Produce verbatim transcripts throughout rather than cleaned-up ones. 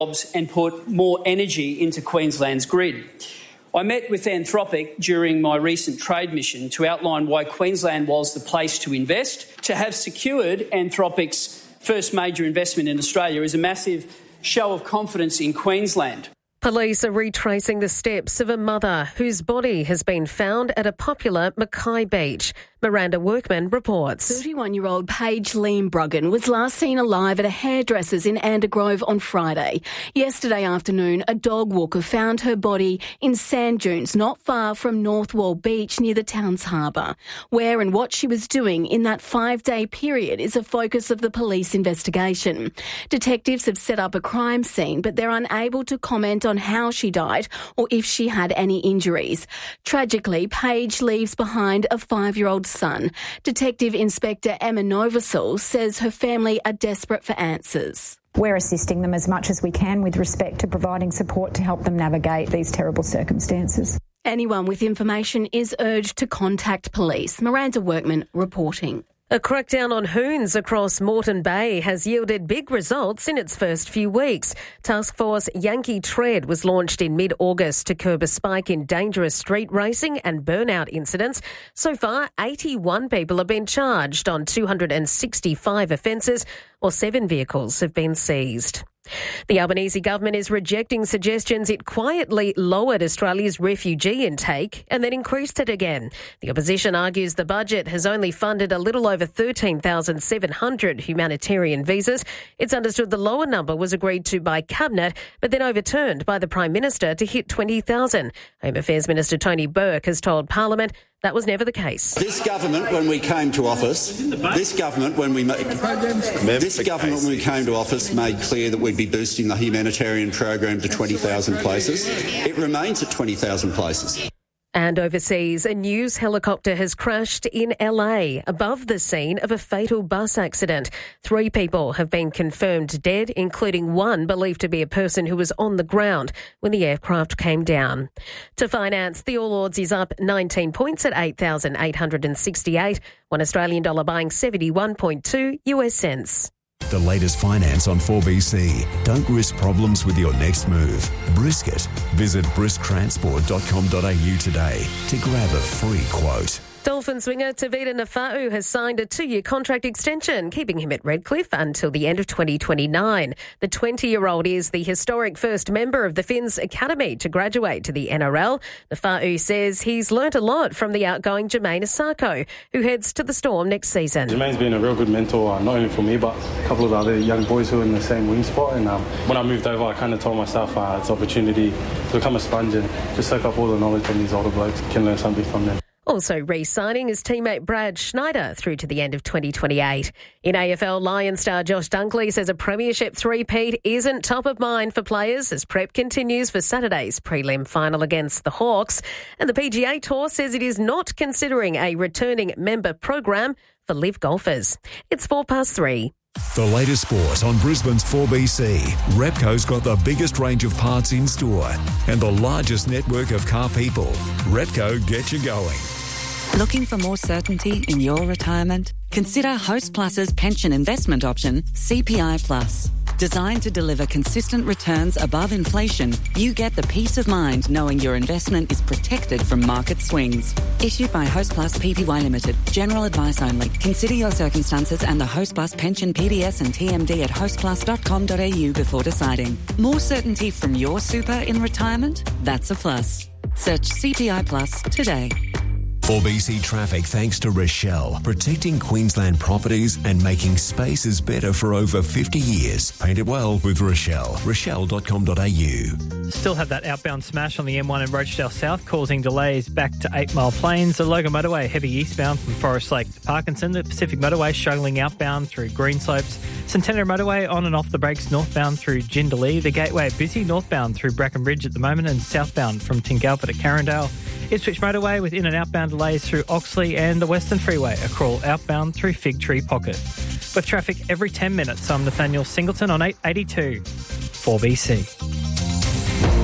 jobs and put more energy into Queensland's grid. I met with Anthropic during my recent trade mission to outline why Queensland was the place to invest. To have secured Anthropic's first major investment in Australia is a massive show of confidence in Queensland. Police are retracing the steps of a mother whose body has been found at a popular Mackay beach. Miranda Workman reports. thirty-one-year-old Paige Leembruggen was last seen alive at a hairdresser's in Andergrove on Friday. Yesterday afternoon, a dog walker found her body in sand dunes not far from North Wall Beach near the town's harbour. Where and what she was doing in that five-day period is a focus of the police investigation. Detectives have set up a crime scene, but they're unable to comment on how she died or if she had any injuries. Tragically, Paige leaves behind a five-year-old son. Detective Inspector Emma Novosel says her family are desperate for answers. We're assisting them as much as we can with respect to providing support to help them navigate these terrible circumstances. Anyone with information is urged to contact police. Miranda Workman reporting. A crackdown on hoons across Moreton Bay has yielded big results in its first few weeks. Task Force Yankee Tread was launched in mid-August to curb a spike in dangerous street racing and burnout incidents. So far, eighty-one people have been charged on two hundred sixty-five offences, or seven vehicles have been seized. The Albanese government is rejecting suggestions it quietly lowered Australia's refugee intake and then increased it again. The opposition argues the budget has only funded a little over thirteen thousand seven hundred humanitarian visas. It's understood the lower number was agreed to by Cabinet, but then overturned by the Prime Minister to hit twenty thousand. Home Affairs Minister Tony Burke has told Parliament that was never the case. This government, when we came to office, this government, when we made, this government, when we came to office, made clear that we'd be boosting the humanitarian program to twenty thousand places. It remains at twenty thousand places. And overseas, a news helicopter has crashed in L A above the scene of a fatal bus accident. Three people have been confirmed dead, including one believed to be a person who was on the ground when the aircraft came down. To finance, the All Ords is up nineteen points at eight thousand eight hundred sixty-eight, one Australian dollar buying seventy-one point two U S cents. The latest finance on four B C. Don't risk problems with your next move. Brisket. Visit brisk transport dot com dot a u today to grab a free quote. Dolphin swinger Tevita Nafa'u has signed a two-year contract extension, keeping him at Redcliffe until the end of twenty twenty-nine. The twenty-year-old is the historic first member of the Finns Academy to graduate to the N R L. Nafa'u says he's learnt a lot from the outgoing Jermaine Asako, who heads to the Storm next season. Jermaine's been a real good mentor, not only for me, but a couple of the other young boys who are in the same wing spot. And um, when I moved over, I kind of told myself uh, it's an opportunity to become a sponge and just soak up all the knowledge from these older blokes. Can learn something from them. Also re-signing his teammate Brad Schneider through to the end of twenty twenty-eight. In A F L, Lion star Josh Dunkley says a premiership three-peat isn't top of mind for players as prep continues for Saturday's prelim final against the Hawks. And the P G A Tour says it is not considering a returning member program for live golfers. It's four past three. The latest sport on Brisbane's four B C. Repco's got the biggest range of parts in store and the largest network of car people. Repco, get you going. Looking for more certainty in your retirement? Consider Host Plus's pension investment option, C P I Plus. Designed to deliver consistent returns above inflation, you get the peace of mind knowing your investment is protected from market swings. Issued by Host Plus Pty Limited. General advice only. Consider your circumstances and the Host Plus pension P D S and T M D at host plus dot com dot a u before deciding. More certainty from your super in retirement? That's a plus. Search C P I Plus today. four B C Traffic thanks to Rochelle, protecting Queensland properties and making spaces better for over fifty years. Paint it well with Rochelle. rochelle dot com dot a u. Still have that outbound smash on the M one in Rochdale South, causing delays back to Eight Mile Plains. The Logan Motorway heavy eastbound from Forest Lake to Parkinson. The Pacific Motorway struggling outbound through Greenslopes. Centenary Motorway on and off the brakes northbound through Jindalee. The Gateway busy northbound through Brackenridge at the moment and southbound from Tingalpa to Carindale. Ipswich Motorway with in- and outbound delays through Oxley, and the Western Freeway, a crawl outbound through Fig Tree Pocket. With traffic every ten minutes, I'm Nathaniel Singleton on eight eighty-two, four B C.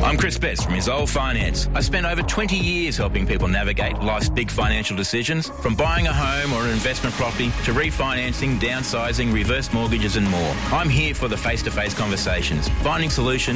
I'm Chris Betts from Resolve Finance. I spent over twenty years helping people navigate life's big financial decisions, from buying a home or an investment property to refinancing, downsizing, reverse mortgages and more. I'm here for the face-to-face conversations, finding solutions